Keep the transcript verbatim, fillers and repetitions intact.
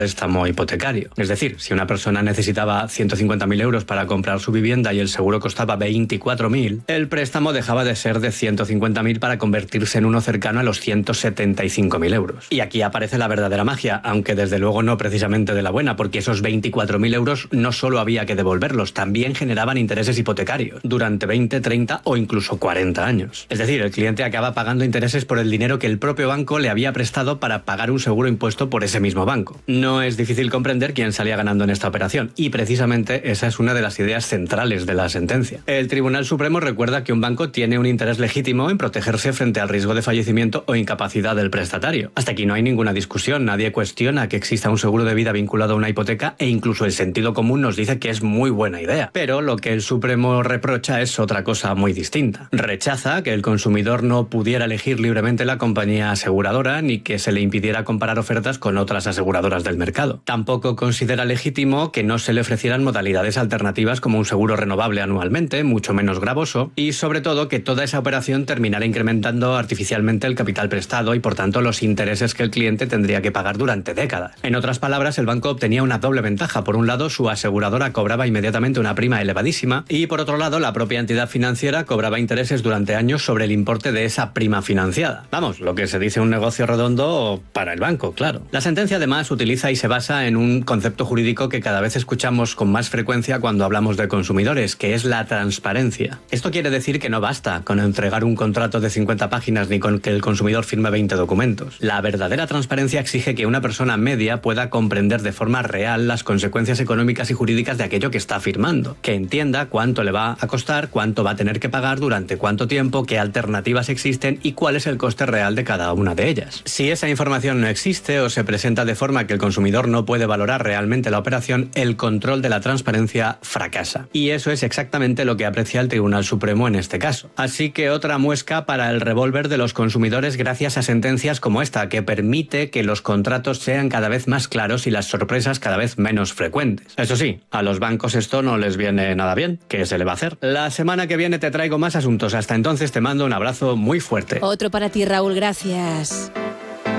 préstamo hipotecario. Es decir, si una persona necesitaba ciento cincuenta mil euros para comprar su vivienda y el seguro costaba veinticuatro mil, el préstamo dejaba de ser de ciento cincuenta mil para convertirse en uno cercano a los ciento setenta y cinco mil euros. Y aquí aparece la verdadera magia, aunque desde luego no precisamente de la buena, porque esos veinticuatro mil euros no solo había que devolverlos, también generaban intereses hipotecarios durante veinte, treinta o incluso cuarenta años. Es decir, el cliente acaba pagando intereses por el dinero que el propio banco le había prestado para pagar un seguro impuesto por ese mismo banco. No No es difícil comprender quién salía ganando en esta operación, y precisamente esa es una de las ideas centrales de la sentencia. El Tribunal Supremo recuerda que un banco tiene un interés legítimo en protegerse frente al riesgo de fallecimiento o incapacidad del prestatario. Hasta aquí no hay ninguna discusión, nadie cuestiona que exista un seguro de vida vinculado a una hipoteca, e incluso el sentido común nos dice que es muy buena idea. Pero lo que el Supremo reprocha es otra cosa muy distinta. Rechaza que el consumidor no pudiera elegir libremente la compañía aseguradora, ni que se le impidiera comparar ofertas con otras aseguradoras del mercado. Tampoco considera legítimo que no se le ofrecieran modalidades alternativas como un seguro renovable anualmente, mucho menos gravoso, y sobre todo que toda esa operación terminara incrementando artificialmente el capital prestado y por tanto los intereses que el cliente tendría que pagar durante décadas. En otras palabras, el banco obtenía una doble ventaja. Por un lado, su aseguradora cobraba inmediatamente una prima elevadísima, y por otro lado, la propia entidad financiera cobraba intereses durante años sobre el importe de esa prima financiada. Vamos, lo que se dice un negocio redondo para el banco, claro. La sentencia además utiliza y se basa en un concepto jurídico que cada vez escuchamos con más frecuencia cuando hablamos de consumidores, que es la transparencia. Esto quiere decir que no basta con entregar un contrato de cincuenta páginas ni con que el consumidor firme veinte documentos. La verdadera transparencia exige que una persona media pueda comprender de forma real las consecuencias económicas y jurídicas de aquello que está firmando, que entienda cuánto le va a costar, cuánto va a tener que pagar, durante cuánto tiempo, qué alternativas existen y cuál es el coste real de cada una de ellas. Si esa información no existe o se presenta de forma que el consumidor consumidor no puede valorar realmente la operación, el control de la transparencia fracasa. Y eso es exactamente lo que aprecia el Tribunal Supremo en este caso. Así que otra muesca para el revólver de los consumidores gracias a sentencias como esta, que permite que los contratos sean cada vez más claros y las sorpresas cada vez menos frecuentes. Eso sí, a los bancos esto no les viene nada bien. ¿Qué se le va a hacer? La semana que viene te traigo más asuntos. Hasta entonces te mando un abrazo muy fuerte. Otro para ti, Raúl. Gracias.